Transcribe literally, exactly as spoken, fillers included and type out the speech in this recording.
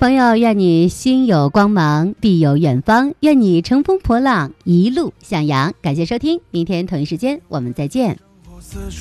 朋友，愿你心有光芒，地有远方，愿你乘风破浪，一路向阳。感谢收听，明天同一时间我们再见。